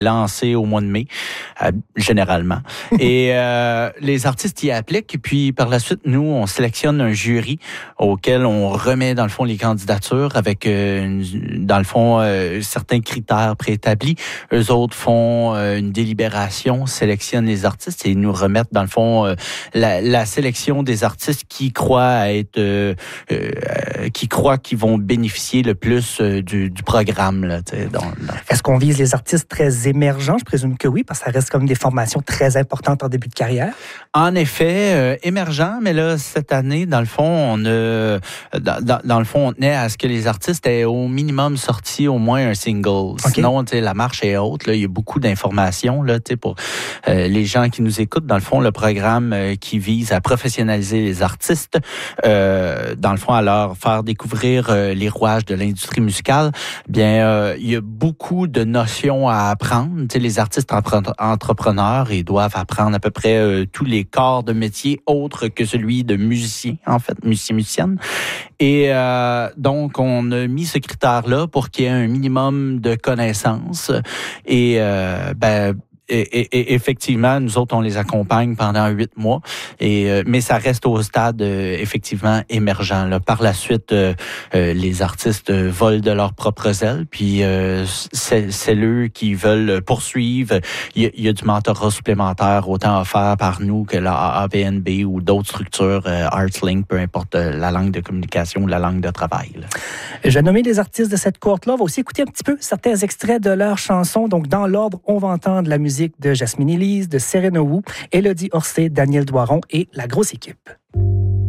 lancé au mois de mai, généralement. Et les artistes y appliquent. Et puis, par la suite, nous, on sélectionne un jury auquel on remet, dans le fond, les candidatures avec, dans le fond, certains critères préétablis. Eux autres font une délibération, sélectionnent les artistes et nous remettent, dans le fond, la sélection des artistes qui croient être... qui croient qu'ils vont bénéficier le plus du programme. Là, Est-ce qu'on vise les artistes très émergents? Je présume que oui, parce que ça reste comme des formations très importantes en début de carrière. En effet, émergent, mais là, cette année, dans le fond, on tenait à ce que les artistes aient au minimum sorti au moins un single. Okay. Sinon, la marche est haute. Là, il y a beaucoup d'informations là, pour les gens qui nous écoutent. Dans le fond, le programme qui vise à professionnaliser les artistes, dans le fond, à leur faire découvrir les rouages de l'industrie musicale, bien, il y a beaucoup de notions à apprendre. Les artistes entrepreneurs, ils doivent apprendre à peu près tous les corps de métier autres que celui de musicien, en fait, musicienne. Et donc, on a mis ce critère-là pour qu'il y ait un minimum de connaissances. Et Et effectivement, nous autres, on les accompagne pendant 8 mois. Mais ça reste au stade, effectivement, émergent. Là. Par la suite, les artistes volent de leurs propres ailes. Puis, c'est eux qui veulent poursuivre. Il y a du mentorat supplémentaire, autant offert par nous que la AAPNB ou d'autres structures, ArtsLink, peu importe la langue de communication ou la langue de travail. Là. Je vais nommer les artistes de cette cohorte-là. On va aussi écouter un petit peu certains extraits de leurs chansons. Donc, dans l'ordre, on va entendre la musique de Jasmine Elise, de Serena Wu, Élodie Orsay, Daniel Doiron et La Grosse Équipe.